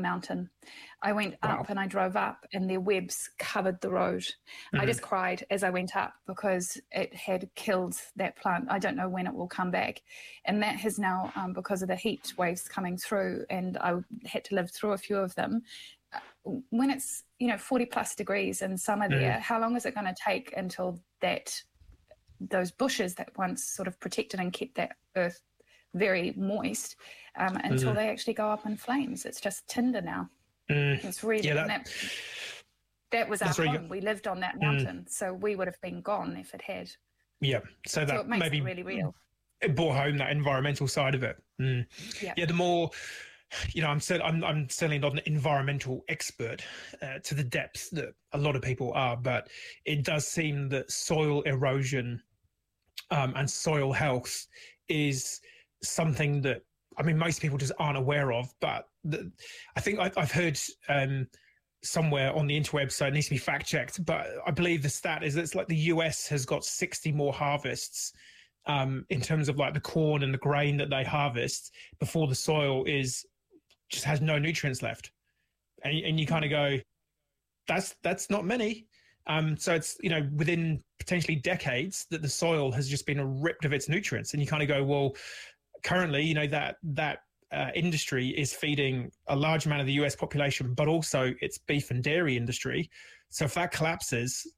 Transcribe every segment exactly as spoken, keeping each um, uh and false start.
mountain. I went Wow. up and I drove up and their webs covered the road. Mm-hmm. I just cried as I went up because it had killed that plant. I don't know when it will come back. And that has now, um, because of the heat waves coming through, and I had to live through a few of them, when it's, you know, forty plus degrees in summer there, mm. how long is it going to take until that those bushes that once sort of protected and kept that earth very moist, um, until mm. they actually go up in flames? It's just tinder now. Mm. It's really, yeah, that, that, that was our home. We lived on that mountain, mm. so we would have been gone if it had. Yeah, so, so that it makes maybe it really real. It brought home that environmental side of it. Mm. Yeah. yeah, the more... You know, I'm, I'm I'm certainly not an environmental expert uh, to the depth that a lot of people are, but it does seem that soil erosion um, and soil health is something that, I mean, most people just aren't aware of. But the, I think I, I've heard um, somewhere on the interweb, so it needs to be fact checked, but I believe the stat is that it's like the U S has got sixty more harvests um, in terms of like the corn and the grain that they harvest before the soil is just has no nutrients left. And, and you kind of go, that's that's not many. Um, so it's, you know, within potentially decades that the soil has just been ripped of its nutrients. And you kind of go, well, currently, you know, that that uh, industry is feeding a large amount of the U S population, but also its beef and dairy industry. So if that collapses,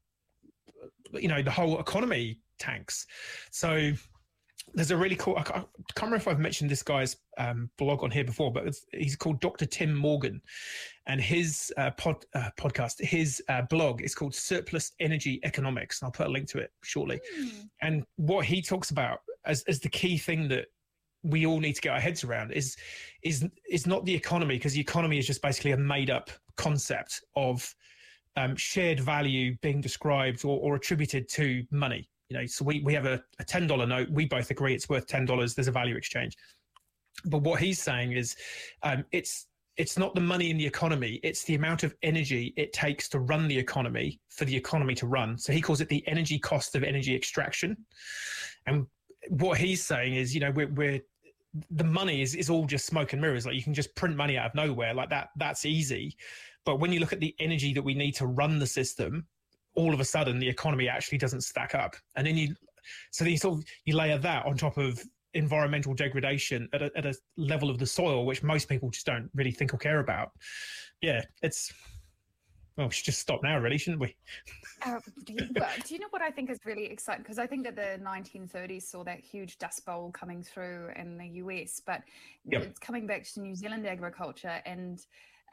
you know, the whole economy tanks. So there's a really cool, I can't, I can't remember if I've mentioned this guy's um, blog on here before, but it's, he's called Doctor Tim Morgan, and his uh, pod, uh, podcast, his uh, blog is called Surplus Energy Economics. And I'll put a link to it shortly. Mm. And what he talks about as, as the key thing that we all need to get our heads around is, is, is not the economy, because the economy is just basically a made up concept of um, shared value being described or, or attributed to money. You know, so we, we have a, a ten dollar note. We both agree it's worth ten dollars. There's a value exchange. But what he's saying is um, it's it's not the money in the economy. It's the amount of energy it takes to run the economy for the economy to run. So he calls it the energy cost of energy extraction. And what he's saying is, you know, we're, we're the money is, is all just smoke and mirrors. Like you can just print money out of nowhere like that. That's easy. But when you look at the energy that we need to run the system, all of a sudden the economy actually doesn't stack up. And then you, so then you sort of, you layer that on top of environmental degradation at a, at a level of the soil, which most people just don't really think or care about. Yeah, it's, well, we should just stop now, really, shouldn't we? Uh, do, you, well, do you know what I think is really exciting? Because I think that the nineteen thirties saw that huge dust bowl coming through in the U S, but yep. it's coming back to New Zealand agriculture. And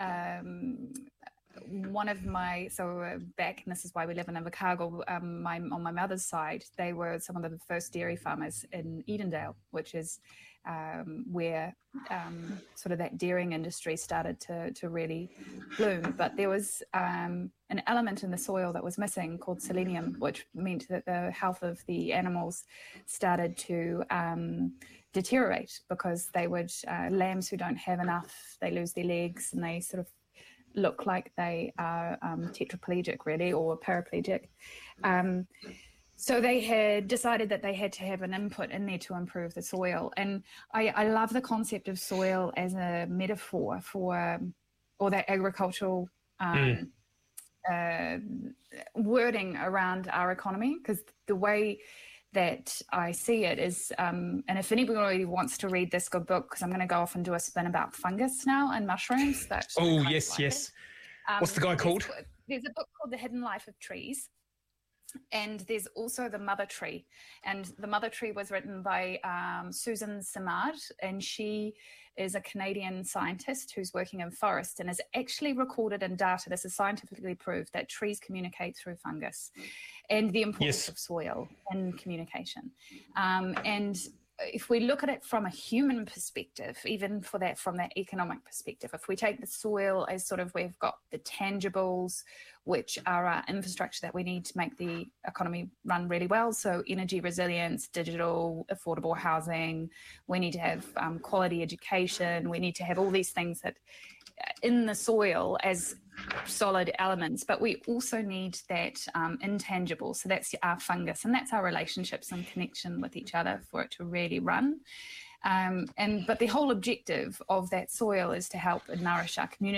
um, one of my, so uh, back, and this is why we live in Invercargill, um, my, on my mother's side, they were some of the first dairy farmers in Edendale, which is um, where um, sort of that dairying industry started to, to really bloom. But there was um, an element in the soil that was missing called selenium, which meant that the health of the animals started to um, deteriorate, because they would, uh, lambs who don't have enough, they lose their legs and they sort of look like they are um, tetraplegic, really, or paraplegic. Um, so they had decided that they had to have an input in there to improve the soil. And I, I love the concept of soil as a metaphor for, um, or that agricultural um, mm. uh, wording around our economy, because the way that I see it is, um, and if anybody wants to read this good book, because I'm going to go off and do a spin about fungus now and mushrooms. That oh, yes, like yes. Um, What's the guy called? There's, there's a book called The Hidden Life of Trees. And there's also The Mother Tree. And The Mother Tree was written by um, Susan Simard, and she is a Canadian scientist who's working in forest and has actually recorded in data, this is scientifically proved, that trees communicate through fungus, and the importance yes. of soil and communication. Um, and if we look at it from a human perspective, even for that, from that economic perspective, if we take the soil as sort of, we've got the tangibles, which are our infrastructure that we need to make the economy run really well. So energy resilience, digital, affordable housing, we need to have um, quality education, we need to have all these things that in the soil as solid elements, but we also need that um, intangible. So that's our fungus, and that's our relationships and connection with each other for it to really run. Um, and but the whole objective of that soil is to help and nourish our community.